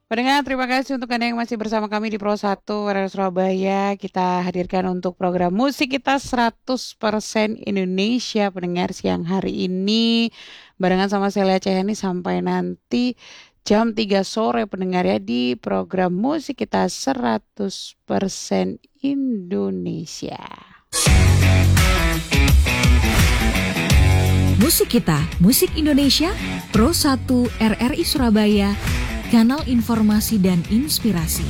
Pendengar, terima kasih untuk Anda yang masih bersama kami di Pro 1 Radio Surabaya. Kita hadirkan untuk program musik kita 100% Indonesia pendengar siang hari ini. Barengan sama Celia Cehani sampai nanti jam 3 sore pendengar ya di program musik kita 100% Indonesia. Musik kita, musik Indonesia, Pro 1 RRI Surabaya, kanal informasi dan inspirasi.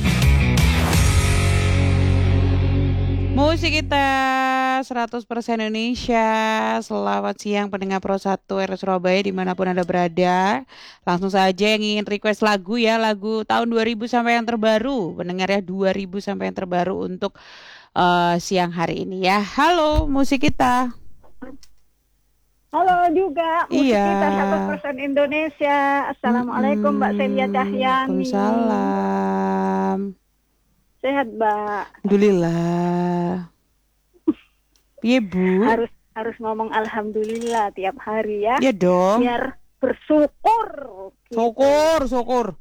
Musik kita 100% Indonesia. Selamat siang pendengar Pro 1 RRI Surabaya dimanapun Anda berada. Langsung saja yang ingin request lagu ya, lagu tahun 2000 sampai yang terbaru. Pendengar ya 2000 sampai yang terbaru untuk siang hari ini ya. Halo musik kita. Halo juga, musik Iya. kita 100% Indonesia. Assalamualaikum Mbak Celia Cahyani. Waalaikumsalam. Sehat Mbak. Alhamdulillah. Iya Bu. Harus ngomong alhamdulillah tiap hari ya. Iya dong. Biar bersyukur. Syukur.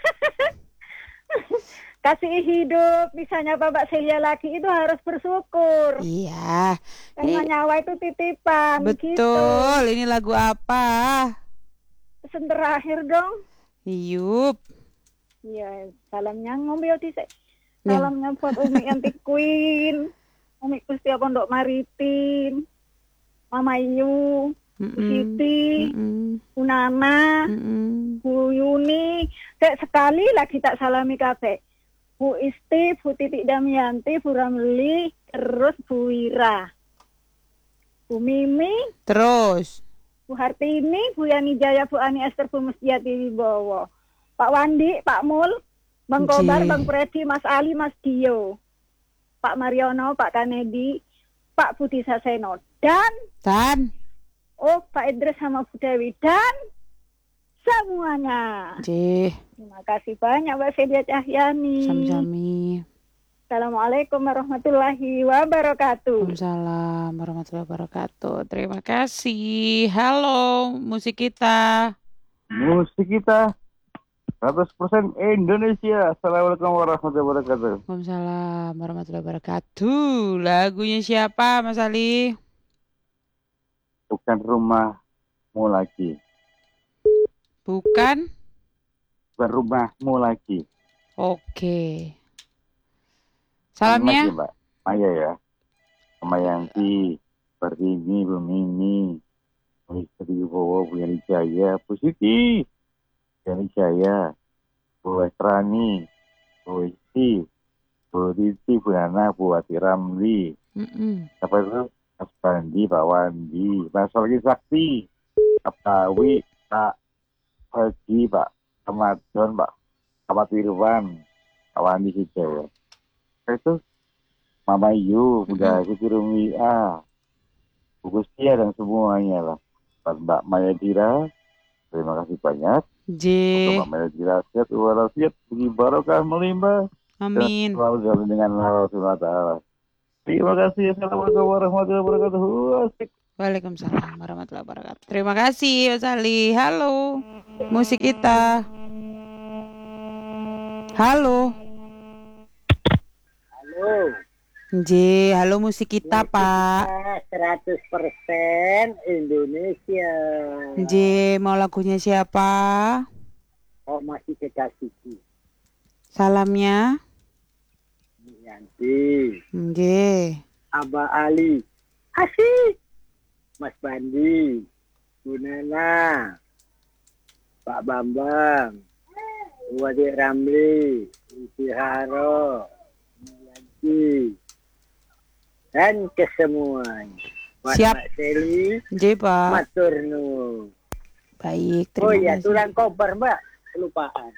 Kasih hidup, misalnya Mbak Celia lagi itu harus bersyukur. Iya. Karena nyawa itu titipan. Betul. Gitu. Ini lagu apa? Pesan terakhir dong. Yup. Iya, salamnya ngombe dhisik. Salamnya buat Umi Anti Queen, Umi Kustia Pondok Maritim, Mama Yu, Bu Siti, Bu Nana, Bu Yuni. Sekali lagi tak salami kabeh. Bu Isti, Bu Titik Damianti, Bu Ramli, terus Bu Wira, Bu Mimi, terus Bu Hartini, Bu Yani Jaya, Bu Ani Esther, Bu Musjiati Wibowo, Pak Wandi, Pak Mul, Bang Kobar, Bang Freddy, Mas Ali, Mas Dio, Pak Mariono, Pak Kanedi, Pak Budi Saseno, dan Pak Idris sama Bu Dewi, dan semuanya. Terima kasih banyak Mbak Celia Cahyani. Sami-sami. Assalamualaikum warahmatullahi wabarakatuh. Waalaikumsalam warahmatullahi wabarakatuh. Terima kasih. Halo musik kita. Musik kita 100% Indonesia. Assalamualaikum warahmatullahi wabarakatuh. Waalaikumsalam warahmatullahi wabarakatuh. Lagunya siapa Mas Ali? Bukan rumahmu lagi. Bukan rumahmu lagi. Oke. Salamnya? Lagi, Mbak Maya ya. Sama Yanti, Pertini, Bu Mimi, Bu Istri Wibowo, Bu Yani Jaya, Bu Siti, Yani Jaya, Bu Estrani, Bu Isti, Bu Titi, Bu Nana, Bu Wati Ramli. Apa itu? Mas Bandi, Pak Wandi, Mas Solki Sakti, Pak Tawi, Pak Haji, Pak Ramadan, Pak Ahmad Irwan, Pak Wandi Hijau. Itu Mama Yu, udah kirim WA, Bu Gustia dan semuanya lah. Mbak Maya Dira, terima kasih banyak. Mbak Maya Dira sehat walafiat, bagi barokah melimpah. Amin. Selalu jalan dengan Allah Subhanahu wa taala. Terima kasih. Assalamualaikum warahmatullahi wabarakatuh. Waalaikumsalam warahmatullahi wabarakatuh. Terima kasih Mas Ali. Halo musik kita. Halo. Halo musik kita Pak. 100% Indonesia. Mau lagunya siapa? Oh masih kekasihku. Salamnya? Yanti. Abah Ali. Asik. Mas Bandi. Bu Nana. Pak Bambang. Wadi Ramli. Isi Haro. Yanti. Dan kesemuanya. Siap. Mbak Seli. Pak. Matur nuwun. Baik, terima kasih. Tulang koper Mbak. Kelupaan.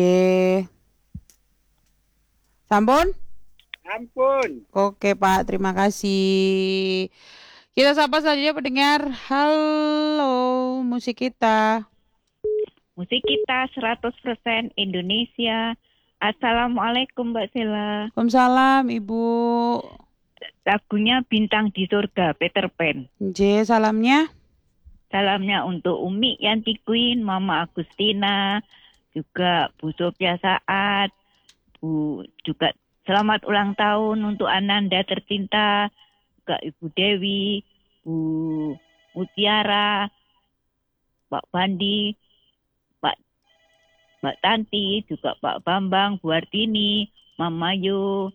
Sampun? Ampun. Oke Pak, terima kasih. Kita sapa saja pendengar. Halo musik kita. Musik kita 100% Indonesia. Assalamualaikum Mbak Sela. Waalaikumsalam Ibu. Lagunya Bintang di Surga, Peter Pan. Salamnya? Salamnya untuk Umi Yanti Queen, Mama Agustina, juga Bu Sophia Saad, juga selamat ulang tahun untuk Ananda tercinta, juga Ibu Dewi, Bu Mutiara, Pak Bandi, Mbak Tanti, juga Pak Bambang, Bu Artini, Mama Yu,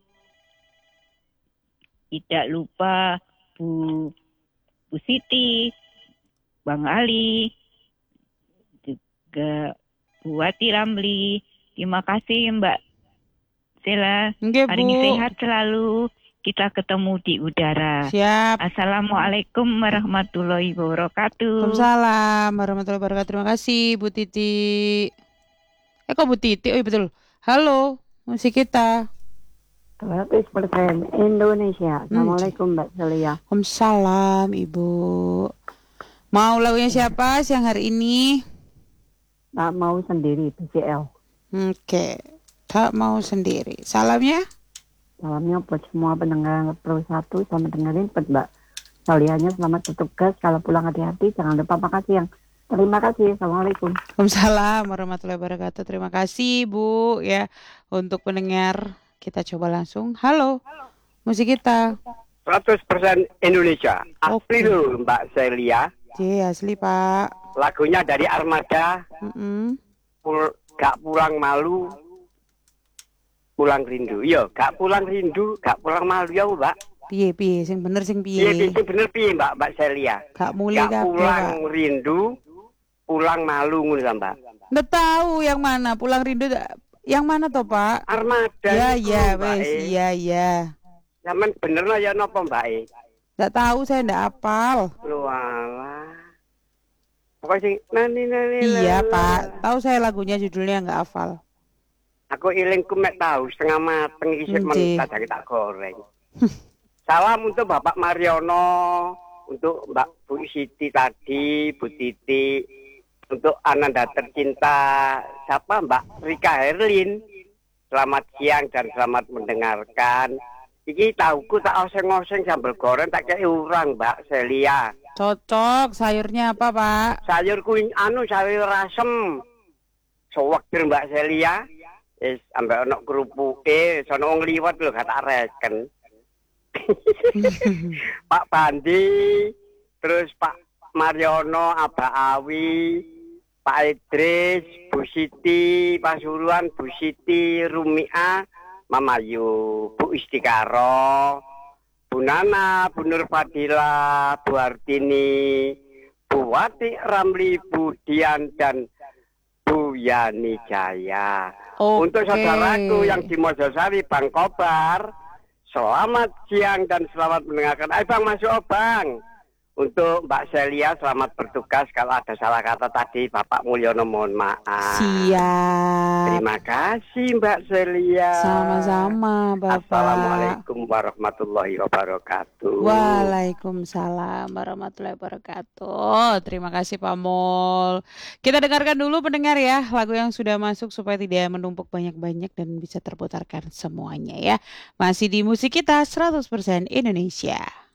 tidak lupa Bu Siti, Bang Ali, juga Bu Wati Ramli. Terima kasih Mbak Sela. Nggih, Hari ini Bu. sehat selalu. Kita ketemu di udara. Siap. Assalamualaikum warahmatullahi wabarakatuh. Waalaikumsalam warahmatullahi wabarakatuh. Terima kasih Bu Titi. Kok Bu Titi? Oh iya betul. Halo, musik kita. 100% Indonesia. Assalamualaikum Mbak Celia. Waalaikumsalam Ibu. Mau lagunya siapa siang hari ini? Tak mau sendiri BCL. Oke, tak mau sendiri. Salamnya? Salamnya buat semua pendengar Pro 1. Selamat dengerin buat Mbak Celianya. Selamat bertugas. Kalau pulang hati-hati. Jangan lupa makasih yang. Terima kasih. Assalamualaikum. Waalaikumsalam warahmatullahi wabarakatuh. Terima kasih Bu ya untuk pendengar. Kita coba langsung. Halo. Musik kita. 100% Indonesia. Oke. Asli loh Mbak Celia. Asli Pak. Lagunya dari Armada. Gak pulang malu, pulang rindu. Yo, gak pulang rindu, gak pulang malu ya Mbak. Piye sing bener sing Iya, piye? sing bener piye Mbak Celia. Gak mulai Gak kabeh, pulang Pak. rindu, pulang malu ngono ta, Mbak. Nggak tahu yang mana pulang rindu yang mana toh Pak? Armada. Ya iku, ya Mbak, wes iya. Zaman bener lah ya napa Mbak? Nggak tahu saya nggak apal. Lu alah. Pokoknya sing nani. Iya lala. Pak, tahu saya lagunya judulnya nggak hafal. Aku ilingku mek tahu setengah mateng isih Nggih. men tak goreng. Salam untuk Bapak Mariono, untuk Mbak Bu Siti tadi, Bu Titi, untuk Ananda tercinta, siapa Mbak Rika Herlin. Selamat siang dan selamat mendengarkan. Iki tauku tak oseng-oseng sambal goreng tak kei urang Mbak Celia. Cocok sayurnya apa Pak? Sayur kuing sayur rasem. Sewaktir Mbak Celia. Ambek ono kerupuke, sono wong liwat lho gak tak reken. Pak Bandi, terus Pak Mariono, Abah Awi, Pak Idris, Bu Siti, Pasuruan, Bu Siti, Rumia, Mama Yu, Bu Istikaro, Bu Nana, Bu Nur Fadila, Bu Artini, Bu Wati Ramli, Bu Dian, dan Bu Yani Jaya. Untuk saudaraku yang di Mojosari, Bang Kobar, selamat siang dan selamat mendengarkan. Ayo Bang, masuk Bang. Untuk Mbak Celia, selamat bertugas. Kalau ada salah kata tadi, Bapak Mulyono mohon maaf. Siap. Terima kasih Mbak Celia. Sama-sama Bapak. Assalamualaikum warahmatullahi wabarakatuh. Waalaikumsalam warahmatullahi wabarakatuh. Terima kasih Pak Mol. Kita dengarkan dulu pendengar ya lagu yang sudah masuk supaya tidak menumpuk banyak-banyak dan bisa terputarkan semuanya ya. Masih di musik kita 100% Indonesia.